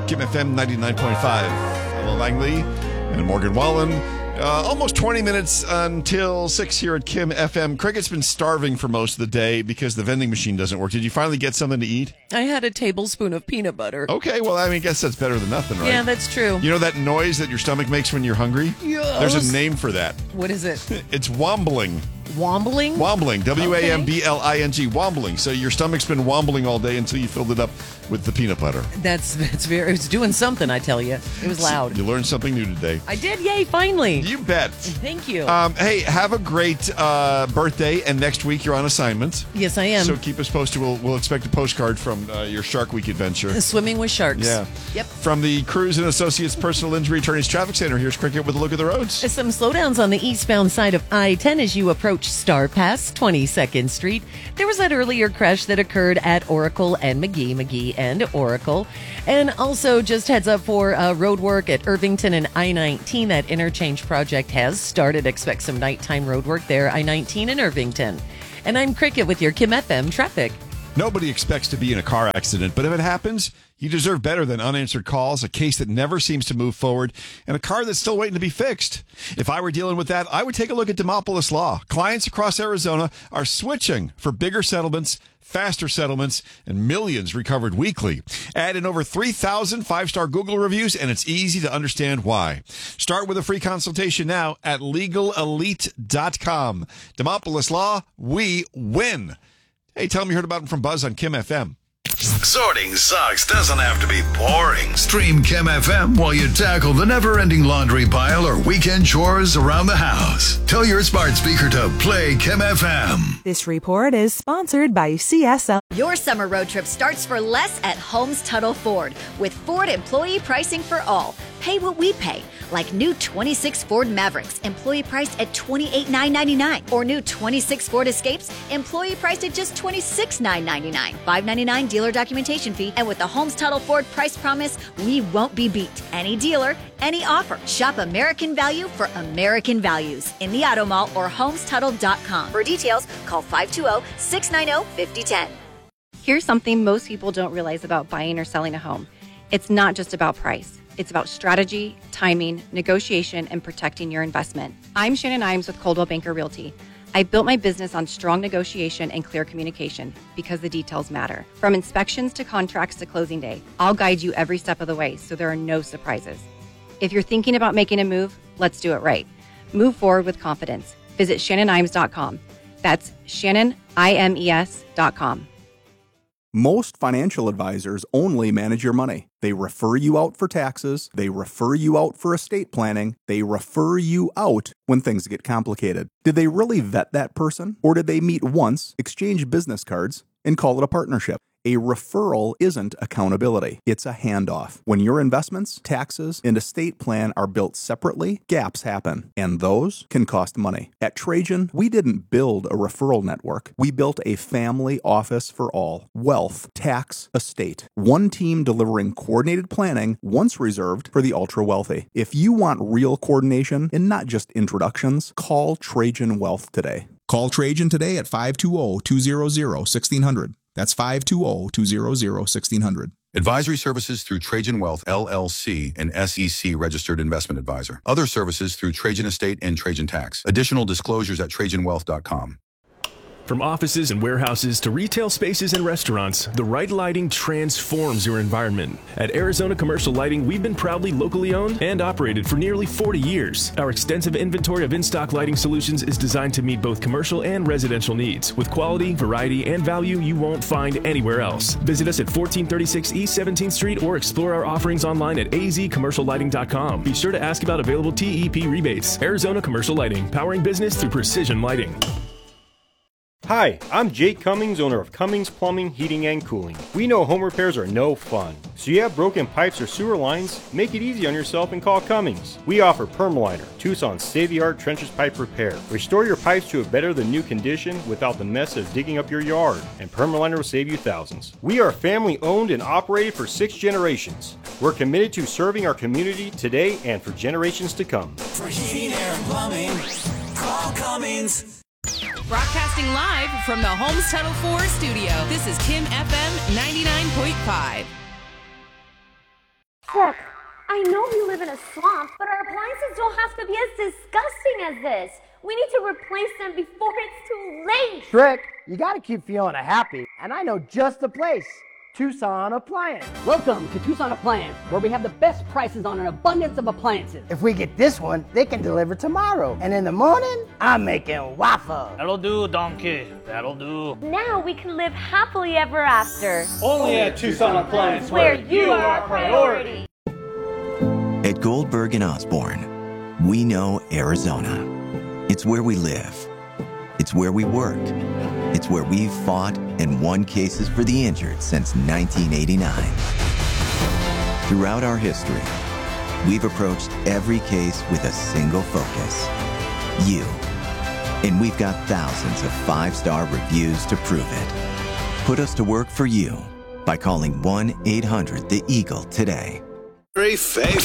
Kim FM 99.5. Ella Langley and Morgan Wallen. Almost 20 minutes until 6 here at Kim FM. Cricket's been starving for most of the day because the vending machine doesn't work. Did you finally get something to eat? I had a tablespoon of peanut butter. Okay, well, I guess that's better than nothing, right? Yeah, that's true. You know that noise that your stomach makes when you're hungry? Yes. There's a name for that. What is it? It's wombling. Wombling? Wombling. W-A-M-B-L-I-N-G. Wombling. So your stomach's been wombling all day until you filled it up with the peanut butter. It's doing something, I tell you. It was loud. You learned something new today. I did. Yay, finally. You bet. Thank you. Hey, have a great birthday, and next week you're on assignment. Yes, I am. So keep us posted. We'll expect a postcard from your Shark Week adventure. Swimming with sharks. Yeah. Yep. From the Cruise and Associates Personal Injury Attorneys Traffic Center, here's Cricket with a look at the roads. Some slowdowns on the eastbound side of I-10 as you approach Star Pass, 22nd Street. There was that earlier crash that occurred at Oracle and McGee and Oracle. And also just heads up for road work at Irvington and I-19. That interchange project has started. Expect some nighttime road work there, I-19 and Irvington. And I'm Cricket with your Kim FM traffic. Nobody expects to be in a car accident, but if it happens, you deserve better than unanswered calls, a case that never seems to move forward, and a car that's still waiting to be fixed. If I were dealing with that, I would take a look at Demopolis Law. Clients across Arizona are switching for bigger settlements, faster settlements, and millions recovered weekly. Add in over 3,000 five-star Google reviews, and it's easy to understand why. Start with a free consultation now at LegalElite.com. Demopolis Law, we win. Hey, tell them you heard about them from Buzz on Kim FM. Sorting socks doesn't have to be boring. Stream Kim FM while you tackle the never-ending laundry pile or weekend chores around the house. Tell your smart speaker to play Kim FM. This report is sponsored by CSL. Your summer road trip starts for less at Holmes Tuttle Ford. With Ford employee pricing for all. Pay what we pay. Like new 26 Ford Mavericks, employee priced at $28,999. Or new 26 Ford Escapes, employee priced at just $26,999. $599 dealer documentation fee. And with the Holmes Tuttle Ford price promise, we won't be beat. Any dealer, any offer. Shop American Value for American values in the Auto Mall or HolmesTuttle.com. For details, call 520-690-5010. Here's something most people don't realize about buying or selling a home. It's not just about price. It's about strategy, timing, negotiation, and protecting your investment. I'm Shannon Imes with Coldwell Banker Realty. I built my business on strong negotiation and clear communication because the details matter. From inspections to contracts to closing day, I'll guide you every step of the way so there are no surprises. If you're thinking about making a move, let's do it right. Move forward with confidence. Visit shannonimes.com. That's shannonimes.com. Most financial advisors only manage your money. They refer you out for taxes. They refer you out for estate planning. They refer you out when things get complicated. Did they really vet that person? Or did they meet once, exchange business cards, and call it a partnership? A referral isn't accountability. It's a handoff. When your investments, taxes, and estate plan are built separately, gaps happen, and those can cost money. At Trajan, we didn't build a referral network. We built a family office for all. Wealth, tax, estate. One team delivering coordinated planning, once reserved for the ultra-wealthy. If you want real coordination and not just introductions, call Trajan Wealth today. Call Trajan today at 520-200-1600. That's 520-200-1600. Advisory services through Trajan Wealth, LLC, an SEC-registered investment advisor. Other services through Trajan Estate and Trajan Tax. Additional disclosures at TrajanWealth.com. From offices and warehouses to retail spaces and restaurants, the right lighting transforms your environment. At Arizona Commercial Lighting, we've been proudly locally owned and operated for nearly 40 years. Our extensive inventory of in-stock lighting solutions is designed to meet both commercial and residential needs, with quality, variety, and value you won't find anywhere else. Visit us at 1436 East 17th Street or explore our offerings online at azcommerciallighting.com. Be sure to ask about available TEP rebates. Arizona Commercial Lighting, powering business through precision lighting. Hi, I'm Jake Cummings, owner of Cummings Plumbing, Heating, and Cooling. We know home repairs are no fun. So you have broken pipes or sewer lines? Make it easy on yourself and call Cummings. We offer Permaliner, Tucson's state-of-the-art trenches pipe repair. Restore your pipes to a better than new condition without the mess of digging up your yard, and Permaliner will save you thousands. We are family owned and operated for 6 generations. We're committed to serving our community today and for generations to come. For heating, air, and plumbing, call Cummings. Broadcasting live from the Holmes Tuttle 4 studio, this is Kim FM 99.5. Look, I know we live in a swamp, but our appliances don't have to be as disgusting as this. We need to replace them before it's too late. Trick, you gotta keep feeling happy, and I know just the place. Tucson Appliance. Welcome to Tucson Appliance, where we have the best prices on an abundance of appliances. If we get this one, they can deliver tomorrow. And in the morning, I'm making waffles. That'll do, donkey. That'll do. Now we can live happily ever after. Only at Tucson Appliance, where you are our priority. At Goldberg and Osborne, we know Arizona. It's where we live. It's where we work. It's where we've fought and won cases for the injured since 1989. Throughout our history, we've approached every case with a single focus: you. And we've got thousands of 5-star reviews to prove it. Put us to work for you by calling 1-800-THE-EAGLE today. Very favorite.